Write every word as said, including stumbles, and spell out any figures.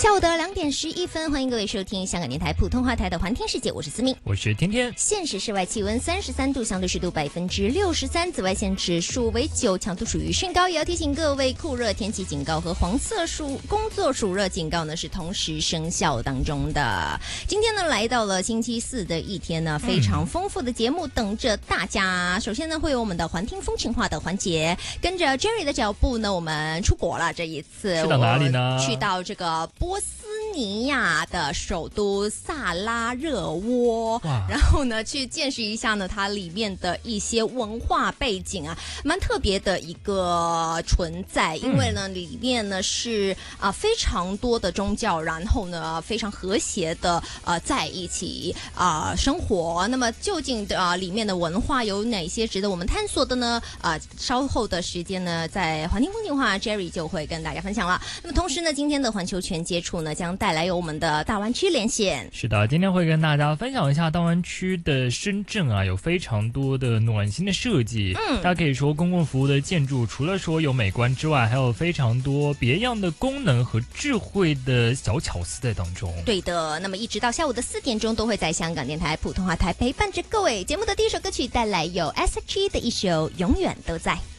下午的两点十一分，欢迎各位收听香港电台普通话台的环听世界，我是思密， 我是天天。 现时室外气温三十三度，相对湿度百分之六十三，紫外线指数为九，强度属于甚高。也要提醒各位，酷热天气警告和黄色暑工作暑热警告呢是同时生效当中的。今天呢来到了星期四的一天呢，非常丰富的节目等着大家。嗯、首先呢会有我们的环听风情话的环节，跟着 Jerry 的脚步呢，我们出国了。这一次去到哪里呢？ 去到这个波斯尼亚的首都萨拉热窝，然后呢去见识一下呢它里面的一些文化背景啊，蛮特别的一个存在。因为呢、嗯、里面呢是啊非常多的宗教，然后呢非常和谐的呃在一起啊、呃、生活。那么究竟的、呃、里面的文化有哪些值得我们探索的呢？啊、呃、稍后的时间呢，在环听风景话 Jerry 就会跟大家分享了。那么同时呢，今天的环球全接触呢将带来有我们的大湾区连线。 是的，今天会跟大家分享一下大湾区的深圳啊，有非常多的暖心的设计。嗯，大家可以说公共服务的建筑除了说有美观之外，还有非常多别样的功能和智慧的小巧思在当中。 对的，那么一直到下午的四点钟都会在香港电台普通话台陪伴着各位。节目的第一首歌曲带来有 S H E 的一首《永远都在》。